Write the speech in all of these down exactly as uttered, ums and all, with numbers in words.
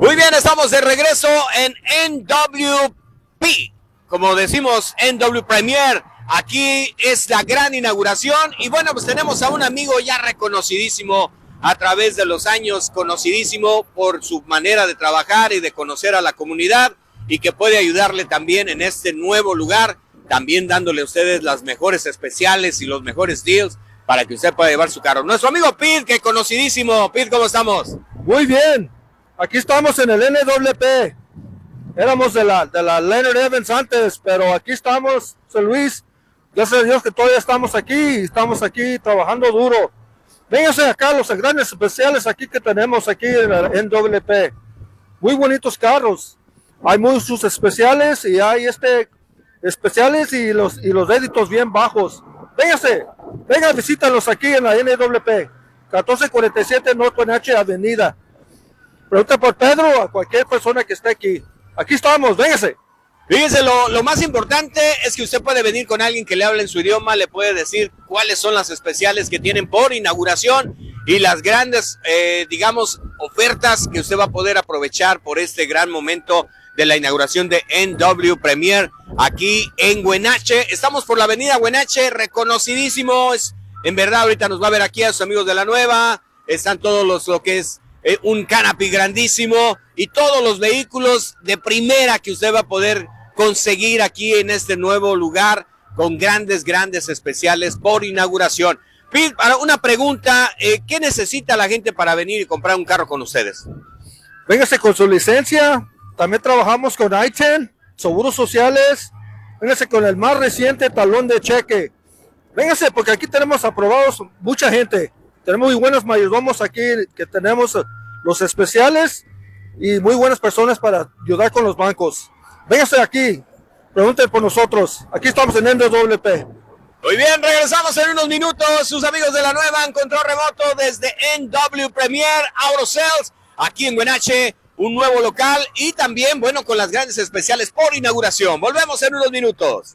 Muy bien, estamos de regreso en N W P, como decimos, N W Premier. Aquí es la gran inauguración y bueno, pues tenemos a un amigo ya reconocidísimo a través de los años, conocidísimo por su manera de trabajar y de conocer a la comunidad y que puede ayudarle también en este nuevo lugar, también dándole a ustedes las mejores especiales y los mejores deals para que usted pueda llevar su carro. Nuestro amigo Pete, que conocidísimo. Pete, ¿cómo estamos? Muy bien, aquí estamos en el N W P. Éramos de la, de la Leonard Evans antes, pero aquí estamos, San Luis. Gracias a Dios que todavía estamos aquí, estamos aquí trabajando duro. Vénganse acá los grandes especiales aquí que tenemos aquí en el N W P. Muy bonitos carros. Hay muchos especiales y hay este especiales y los, y los réditos bien bajos. Vénganse, vengan, visítanos aquí en la N W P. catorce cuarenta y siete North Wenatchee Avenida. Pregunta por Pedro a cualquier persona que esté aquí. Aquí estamos, véngase. Fíjense, lo, lo más importante es que usted puede venir con alguien que le hable en su idioma, le puede decir cuáles son las especiales que tienen por inauguración y las grandes, eh, digamos, ofertas que usted va a poder aprovechar por este gran momento de la inauguración de N W Premier aquí en Wenatchee. Estamos por la avenida Wenatchee, reconocidísimo. Es, en verdad, ahorita nos va a ver aquí a sus amigos de la nueva. Están todos los, lo que es eh, un canopy grandísimo y todos los vehículos de primera que usted va a poder conseguir aquí en este nuevo lugar con grandes, grandes especiales por inauguración. Pete, para una pregunta, eh, ¿qué necesita la gente para venir y comprar un carro con ustedes? Véngase con su licencia. También trabajamos con I TEN, seguros sociales. Véngase con el más reciente talón de cheque. Véngase porque aquí tenemos aprobados mucha gente. Tenemos muy buenos mayordomos aquí que tenemos los especiales y muy buenas personas para ayudar con los bancos. Véngase aquí, pregunten por nosotros. Aquí estamos en N W P. Muy bien, regresamos en unos minutos. Sus amigos de la nueva en control remoto desde N W Premier Auto Sales, aquí en Wenatchee, un nuevo local y también, bueno, con las grandes especiales por inauguración. Volvemos en unos minutos.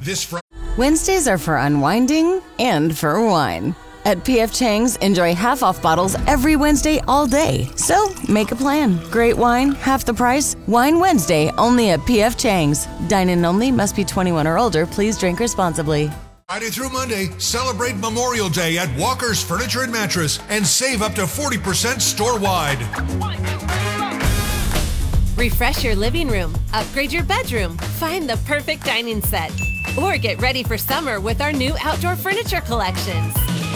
Wednesdays are for unwinding and for wine. At P F Chang's, enjoy half-off bottles every Wednesday all day. So, make a plan. Great wine, half the price. Wine Wednesday, only at P F Chang's. Dine-in only, must be twenty-one or older. Please drink responsibly. Friday through Monday, celebrate Memorial Day at Walker's Furniture and Mattress and save up to forty percent store-wide. Refresh your living room, upgrade your bedroom, find the perfect dining set, or get ready for summer with our new outdoor furniture collections.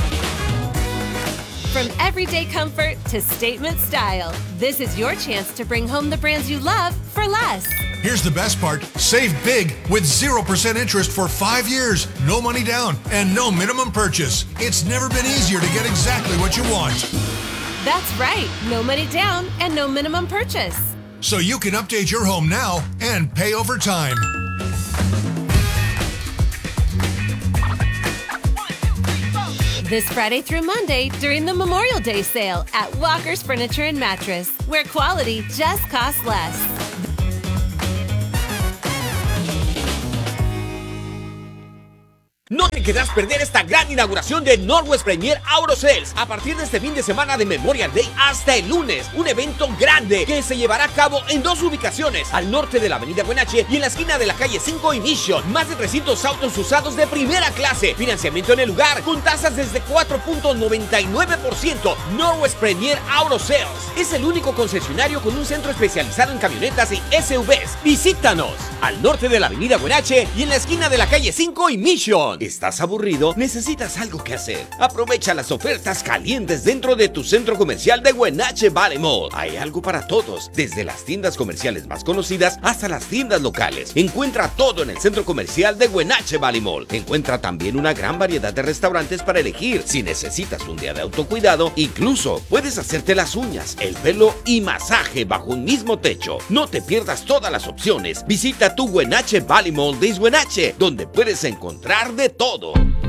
From everyday comfort to statement style, this is your chance to bring home the brands you love for less. Here's the best part. Save big with zero percent interest for five years, no money down, and no minimum purchase. It's never been easier to get exactly what you want. That's right. No money down and no minimum purchase. So you can update your home now and pay over time. This Friday through Monday during the Memorial Day sale at Walker's Furniture and Mattress, where quality just costs less. No te querrás perder esta gran inauguración de Northwest Premier Auto Sales a partir de este fin de semana de Memorial Day hasta el lunes. Un evento grande que se llevará a cabo en dos ubicaciones, al norte de la avenida Wenatchee y en la esquina de la calle cinco y Mission. Más de trescientos autos usados de primera clase. Financiamiento en el lugar con tasas desde cuatro punto noventa y nueve por ciento. Northwest Premier Auto Sales es el único concesionario con un centro especializado en camionetas y S U Vs. Visítanos al norte de la avenida Wenatchee y en la esquina de la calle cinco y Mission. ¿Estás aburrido? ¿Necesitas algo que hacer? Aprovecha las ofertas calientes dentro de tu centro comercial de Wenatchee Valley Mall. Hay algo para todos, desde las tiendas comerciales más conocidas hasta las tiendas locales. Encuentra todo en el centro comercial de Wenatchee Valley Mall. Encuentra también una gran variedad de restaurantes para elegir. Si necesitas un día de autocuidado, incluso puedes hacerte las uñas, el pelo y masaje bajo un mismo techo. No te pierdas todas las opciones. Visita tu Wenatchee Valley Mall de Wenatchee, donde puedes encontrar de todo.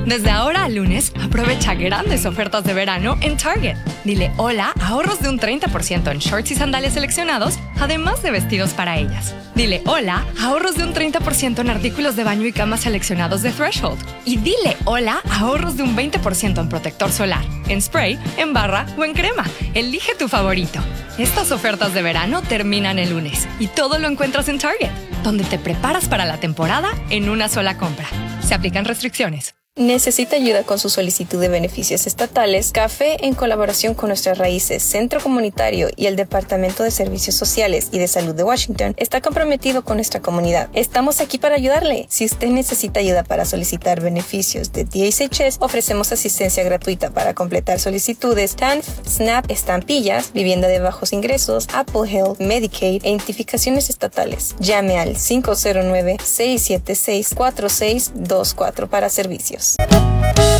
Desde ahora al lunes, aprovecha grandes ofertas de verano en Target. Dile hola a ahorros de un treinta por ciento en shorts y sandalias seleccionados, además de vestidos para ellas. Dile hola a ahorros de un treinta por ciento en artículos de baño y cama seleccionados de Threshold. Y dile hola a ahorros de un veinte por ciento en protector solar, en spray, en barra o en crema. Elige tu favorito. Estas ofertas de verano terminan el lunes y todo lo encuentras en Target, donde te preparas para la temporada en una sola compra. Se aplican restricciones. ¿Necesita ayuda con su solicitud de beneficios estatales? Café, en colaboración con Nuestras Raíces, Centro Comunitario y el Departamento de Servicios Sociales y de Salud de Washington, está comprometido con nuestra comunidad. Estamos aquí para ayudarle. Si usted necesita ayuda para solicitar beneficios de D H H S, ofrecemos asistencia gratuita para completar solicitudes T A N F, SNAP, estampillas, vivienda de bajos ingresos, Apple Health, Medicaid e identificaciones estatales. Llame al cinco cero nueve, seis siete seis, cuatro seis dos cuatro para servicios.